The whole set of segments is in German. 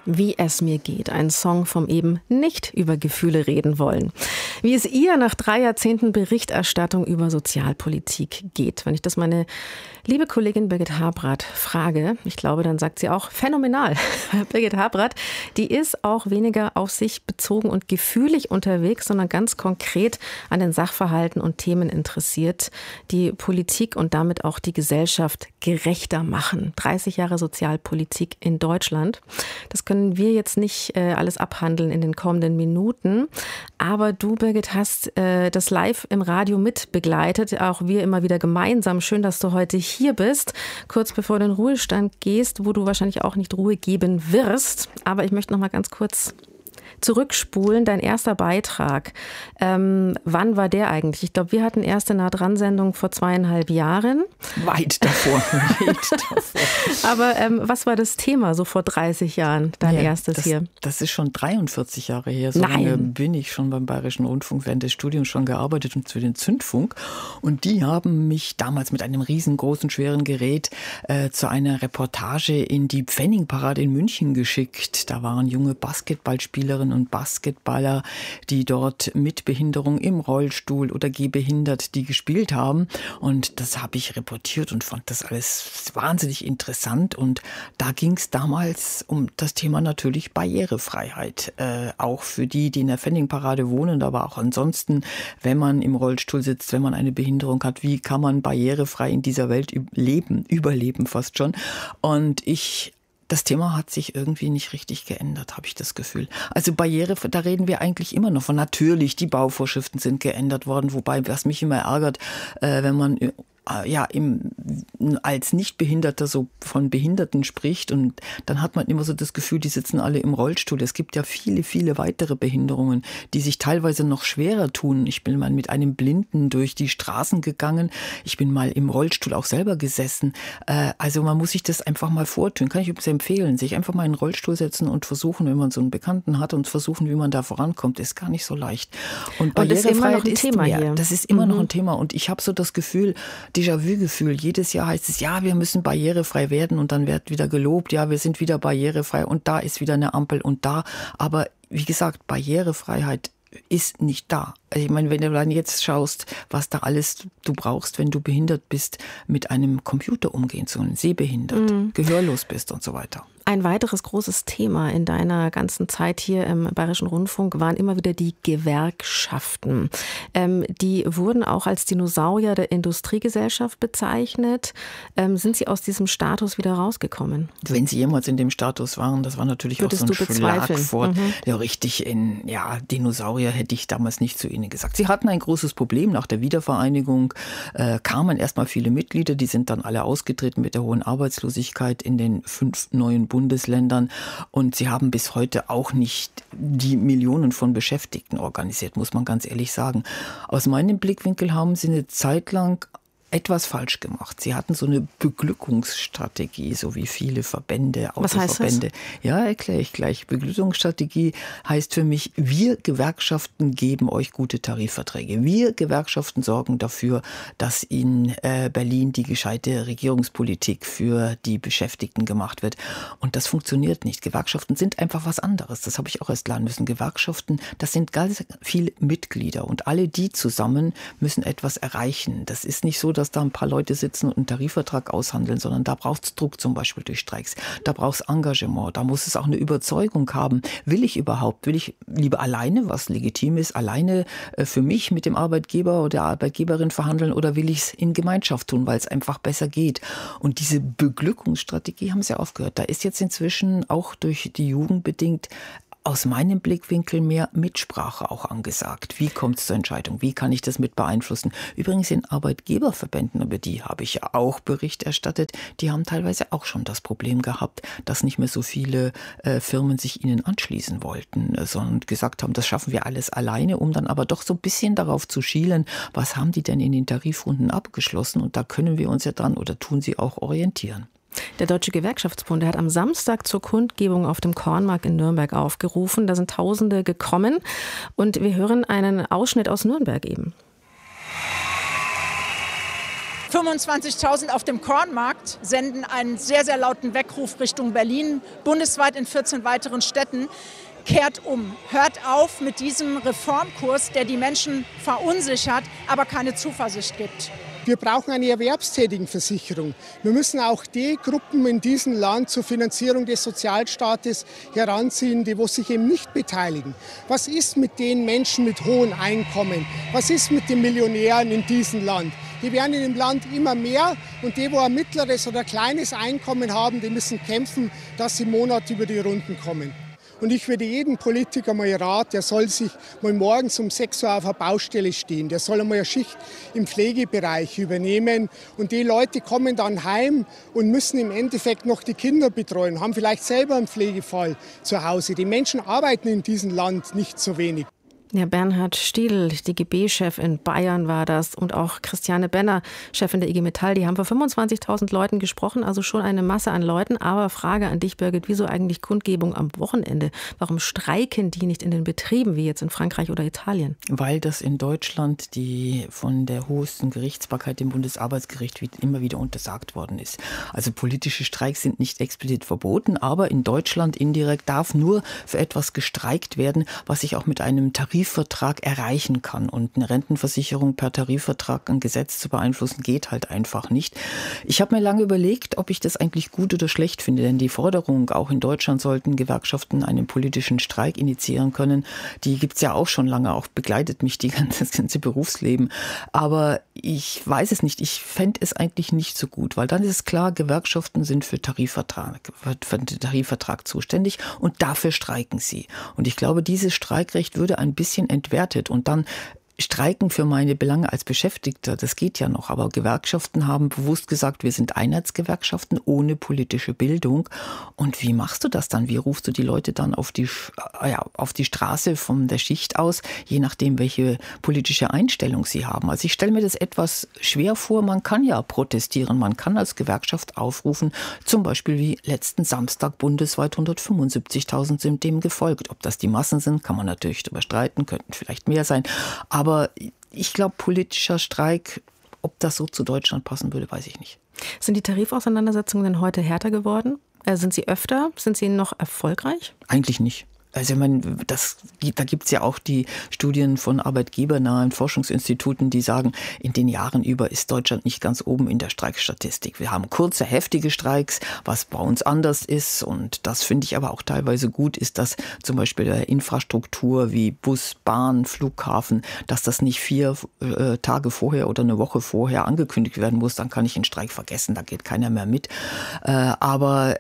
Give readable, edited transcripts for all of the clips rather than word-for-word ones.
Wie es mir geht, ein Song vom eben nicht über Gefühle reden wollen. Wie es ihr nach 3 Jahrzehnten Berichterstattung über Sozialpolitik geht. Wenn ich das meine liebe Kollegin Birgit Habrath frage, ich glaube, dann sagt sie auch phänomenal. Birgit Habrath, die ist auch weniger auf sich bezogen und gefühlig unterwegs, sondern ganz konkret an den Sachverhalten und Themen interessiert, die Politik und damit auch die Gesellschaft gerechter machen. 30 Jahre Sozialpolitik in Deutschland. Das können wir jetzt nicht alles abhandeln in den kommenden Minuten. Aber du, Birgit, hast das live im Radio mit begleitet. Auch wir immer wieder gemeinsam. Schön, dass du heute hier bist. Kurz bevor du in den Ruhestand gehst, wo du wahrscheinlich auch nicht Ruhe geben wirst. Aber ich möchte noch mal ganz kurz zurückspulen. Dein erster Beitrag. Wann war der eigentlich? Ich glaube, wir hatten erste Nah-dran-Sendung vor 2,5 Jahren. Weit davor. Aber was war das Thema so vor 30 Jahren, dein erstes hier? Das ist schon 43 Jahre her. So lange bin ich schon beim Bayerischen Rundfunk während des Studiums schon gearbeitet und für den Zündfunk. Und die haben mich damals mit einem riesengroßen, schweren Gerät zu einer Reportage in die Pfennigparade in München geschickt. Da waren junge Basketballspielerinnen und Basketballer, die dort mit Behinderung im Rollstuhl oder gehbehindert, die gespielt haben. Und das habe ich reportiert und fand das alles wahnsinnig interessant. Und da ging es damals um das Thema natürlich Barrierefreiheit. Auch für die in der Pfennigparade wohnen, aber auch ansonsten, wenn man im Rollstuhl sitzt, wenn man eine Behinderung hat, wie kann man barrierefrei in dieser Welt überleben fast schon. Und das Thema hat sich irgendwie nicht richtig geändert, habe ich das Gefühl. Also Barriere, da reden wir eigentlich immer noch von. Natürlich, die Bauvorschriften sind geändert worden, wobei, was mich immer ärgert, wenn man als Nichtbehinderter so von Behinderten spricht und dann hat man immer so das Gefühl, die sitzen alle im Rollstuhl. Es gibt ja viele, viele weitere Behinderungen, die sich teilweise noch schwerer tun. Ich bin mal mit einem Blinden durch die Straßen gegangen. Ich bin mal im Rollstuhl auch selber gesessen. Also man muss sich das einfach mal vortun. Kann ich übrigens empfehlen, sich einfach mal in den Rollstuhl setzen und versuchen, wenn man so einen Bekannten hat und versuchen, wie man da vorankommt, ist gar nicht so leicht. Und Barrierefreiheit ist immer noch ein Thema hier. Das ist immer noch ein Thema und ich habe so das Gefühl, Déjà-vu-Gefühl. Jedes Jahr heißt es, ja, wir müssen barrierefrei werden und dann wird wieder gelobt, ja, wir sind wieder barrierefrei und da ist wieder eine Ampel und da. Aber wie gesagt, Barrierefreiheit ist nicht da. Also ich meine, wenn du dann jetzt schaust, was da alles du brauchst, wenn du behindert bist, mit einem Computer umgehen zu können, sehbehindert, gehörlos bist und so weiter. Ein weiteres großes Thema in deiner ganzen Zeit hier im Bayerischen Rundfunk waren immer wieder die Gewerkschaften. Die wurden auch als Dinosaurier der Industriegesellschaft bezeichnet. Sind sie aus diesem Status wieder rausgekommen? Wenn sie jemals in dem Status waren, das war natürlich auch so ein Schlagwort. Ja, richtig, Dinosaurier hätte ich damals nicht zu ihnen gesagt. Sie hatten ein großes Problem. Nach der Wiedervereinigung kamen erstmal viele Mitglieder, die sind dann alle ausgetreten mit der hohen Arbeitslosigkeit in den 5 neuen Bundesländern und sie haben bis heute auch nicht die Millionen von Beschäftigten organisiert, muss man ganz ehrlich sagen. Aus meinem Blickwinkel haben sie eine Zeit lang etwas falsch gemacht. Sie hatten so eine Beglückungsstrategie, so wie viele Verbände, Was heißt Autoverbände. Das? Ja, erkläre ich gleich. Beglückungsstrategie heißt für mich, wir Gewerkschaften geben euch gute Tarifverträge. Wir Gewerkschaften sorgen dafür, dass in Berlin die gescheite Regierungspolitik für die Beschäftigten gemacht wird. Und das funktioniert nicht. Gewerkschaften sind einfach was anderes. Das habe ich auch erst lernen müssen. Gewerkschaften, das sind ganz viele Mitglieder und alle die zusammen müssen etwas erreichen. Das ist nicht so, dass da ein paar Leute sitzen und einen Tarifvertrag aushandeln, sondern da braucht es Druck zum Beispiel durch Streiks. Da braucht es Engagement. Da muss es auch eine Überzeugung haben. Will ich lieber alleine, was legitim ist, alleine für mich mit dem Arbeitgeber oder der Arbeitgeberin verhandeln oder will ich es in Gemeinschaft tun, weil es einfach besser geht? Und diese Beglückungsstrategie haben sie aufgehört. Da ist jetzt inzwischen auch durch die Jugend bedingt aus meinem Blickwinkel mehr Mitsprache auch angesagt. Wie kommt es zur Entscheidung? Wie kann ich das mit beeinflussen? Übrigens in Arbeitgeberverbänden, über die habe ich ja auch Bericht erstattet, die haben teilweise auch schon das Problem gehabt, dass nicht mehr so viele Firmen sich ihnen anschließen wollten, sondern gesagt haben, das schaffen wir alles alleine, um dann aber doch so ein bisschen darauf zu schielen, was haben die denn in den Tarifrunden abgeschlossen? Und da können wir uns ja dran oder tun sie auch orientieren. Der Deutsche Gewerkschaftsbund, der hat am Samstag zur Kundgebung auf dem Kornmarkt in Nürnberg aufgerufen. Da sind Tausende gekommen und wir hören einen Ausschnitt aus Nürnberg eben. 25.000 auf dem Kornmarkt senden einen sehr, sehr lauten Weckruf Richtung Berlin, bundesweit in 14 weiteren Städten. Kehrt um, hört auf mit diesem Reformkurs, der die Menschen verunsichert, aber keine Zuversicht gibt. Wir brauchen eine Erwerbstätigenversicherung. Wir müssen auch die Gruppen in diesem Land zur Finanzierung des Sozialstaates heranziehen, die sich eben nicht beteiligen. Was ist mit den Menschen mit hohen Einkommen? Was ist mit den Millionären in diesem Land? Die werden in dem Land immer mehr und die, die ein mittleres oder kleines Einkommen haben, die müssen kämpfen, dass sie im Monat über die Runden kommen. Und ich würde jedem Politiker mal raten, der soll sich mal morgens um 6 Uhr auf einer Baustelle stehen. Der soll einmal eine Schicht im Pflegebereich übernehmen. Und die Leute kommen dann heim und müssen im Endeffekt noch die Kinder betreuen, haben vielleicht selber einen Pflegefall zu Hause. Die Menschen arbeiten in diesem Land nicht so wenig. Ja, Bernhard Stiedl, DGB-Chef in Bayern war das, und auch Christiane Benner, Chefin der IG Metall, die haben vor 25.000 Leuten gesprochen, also schon eine Masse an Leuten. Aber Frage an dich, Birgit, wieso eigentlich Kundgebung am Wochenende? Warum streiken die nicht in den Betrieben, wie jetzt in Frankreich oder Italien? Weil das in Deutschland die von der höchsten Gerichtsbarkeit, dem Bundesarbeitsgericht, immer wieder untersagt worden ist. Also politische Streiks sind nicht explizit verboten, aber in Deutschland indirekt darf nur für etwas gestreikt werden, was sich auch mit einem Tarifvertrag erreichen kann. Und eine Rentenversicherung per Tarifvertrag, ein Gesetz zu beeinflussen, geht halt einfach nicht. Ich habe mir lange überlegt, ob ich das eigentlich gut oder schlecht finde, denn die Forderung, auch in Deutschland sollten Gewerkschaften einen politischen Streik initiieren können, die gibt es ja auch schon lange, auch begleitet mich das ganze Berufsleben. Aber ich weiß es nicht, ich fände es eigentlich nicht so gut, weil dann ist es klar, Gewerkschaften sind für den Tarifvertrag zuständig und dafür streiken sie. Und ich glaube, dieses Streikrecht würde ein bisschen entwertet und dann Streiken für meine Belange als Beschäftigter, das geht ja noch, aber Gewerkschaften haben bewusst gesagt, wir sind Einheitsgewerkschaften ohne politische Bildung. Und wie machst du das dann? Wie rufst du die Leute dann auf die Straße von der Schicht aus, je nachdem, welche politische Einstellung sie haben? Also ich stelle mir das etwas schwer vor. Man kann ja protestieren, man kann als Gewerkschaft aufrufen, zum Beispiel wie letzten Samstag bundesweit 175.000 sind dem gefolgt. Ob das die Massen sind, kann man natürlich darüber streiten, könnten vielleicht mehr sein. Aber ich glaube, politischer Streik, ob das so zu Deutschland passen würde, weiß ich nicht. Sind die Tarifauseinandersetzungen denn heute härter geworden? Sind sie öfter? Sind sie noch erfolgreich? Eigentlich nicht. Also ich meine, da gibt es ja auch die Studien von arbeitgebernahen Forschungsinstituten, die sagen, in den Jahren über ist Deutschland nicht ganz oben in der Streikstatistik. Wir haben kurze, heftige Streiks, was bei uns anders ist. Und das finde ich aber auch teilweise gut, ist, dass zum Beispiel der Infrastruktur wie Bus, Bahn, Flughafen, dass das nicht 4 Tage vorher oder eine Woche vorher angekündigt werden muss. Dann kann ich den Streik vergessen, da geht keiner mehr mit. Aber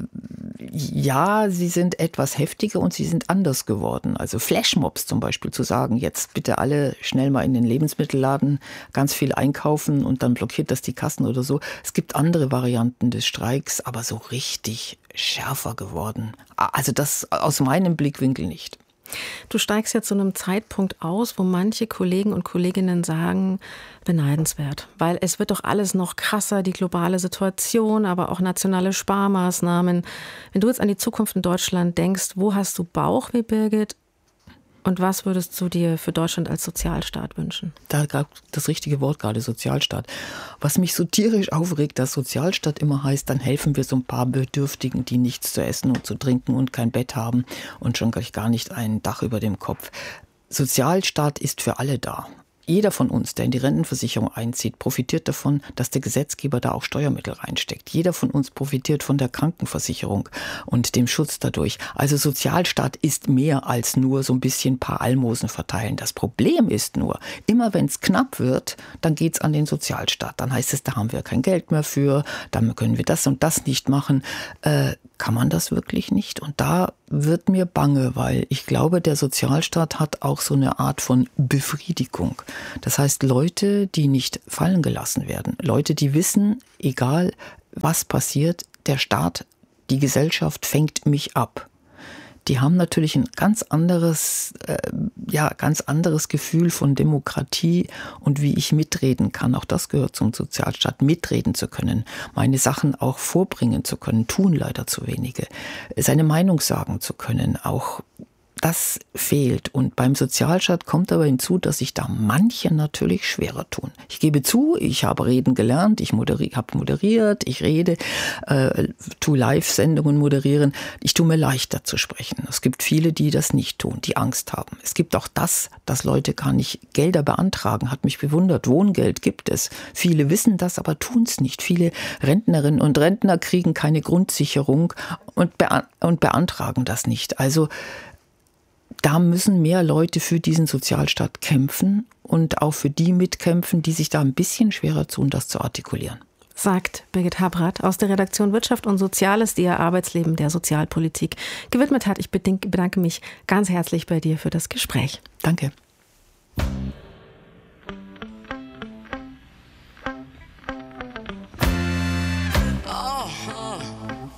ja, sie sind etwas heftiger und sie sind anders geworden. Also Flashmobs zum Beispiel, zu sagen, jetzt bitte alle schnell mal in den Lebensmittelladen ganz viel einkaufen und dann blockiert das die Kassen oder so. Es gibt andere Varianten des Streiks, aber so richtig schärfer geworden. Also das aus meinem Blickwinkel nicht. Du steigst ja zu einem Zeitpunkt aus, wo manche Kollegen und Kolleginnen sagen, beneidenswert, weil es wird doch alles noch krasser, die globale Situation, aber auch nationale Sparmaßnahmen. Wenn du jetzt an die Zukunft in Deutschland denkst, wo hast du Bauchweh, Birgit? Und was würdest du dir für Deutschland als Sozialstaat wünschen? Da gab das richtige Wort gerade, Sozialstaat. Was mich so tierisch aufregt, dass Sozialstaat immer heißt, dann helfen wir so ein paar Bedürftigen, die nichts zu essen und zu trinken und kein Bett haben und schon gar nicht ein Dach über dem Kopf. Sozialstaat ist für alle da. Jeder von uns, der in die Rentenversicherung einzieht, profitiert davon, dass der Gesetzgeber da auch Steuermittel reinsteckt. Jeder von uns profitiert von der Krankenversicherung und dem Schutz dadurch. Also Sozialstaat ist mehr als nur so ein bisschen ein paar Almosen verteilen. Das Problem ist nur, immer wenn es knapp wird, dann geht's an den Sozialstaat. Dann heißt es, da haben wir kein Geld mehr für, dann können wir das und das nicht machen. Kann man das wirklich nicht? Und da wird mir bange, weil ich glaube, der Sozialstaat hat auch so eine Art von Befriedigung. Das heißt, Leute, die nicht fallen gelassen werden, Leute, die wissen, egal was passiert, der Staat, die Gesellschaft fängt mich ab. Die haben natürlich ein ganz anderes Gefühl von Demokratie und wie ich mitreden kann. Auch das gehört zum Sozialstaat, mitreden zu können, meine Sachen auch vorbringen zu können, tun leider zu wenige, seine Meinung sagen zu können, auch Das fehlt. Und beim Sozialstaat kommt aber hinzu, dass sich da manche natürlich schwerer tun. Ich gebe zu, ich habe reden gelernt, ich habe moderiert, ich rede, tue Live-Sendungen moderieren. Ich tue mir leichter zu sprechen. Es gibt viele, die das nicht tun, die Angst haben. Es gibt auch das, dass Leute gar nicht Gelder beantragen, hat mich bewundert. Wohngeld gibt es. Viele wissen das, aber tun es nicht. Viele Rentnerinnen und Rentner kriegen keine Grundsicherung und beantragen das nicht. Also da müssen mehr Leute für diesen Sozialstaat kämpfen und auch für die mitkämpfen, die sich da ein bisschen schwerer tun, das zu artikulieren. Sagt Birgit Habrath aus der Redaktion Wirtschaft und Soziales, die ihr Arbeitsleben der Sozialpolitik gewidmet hat. Ich bedanke mich ganz herzlich bei dir für das Gespräch. Danke.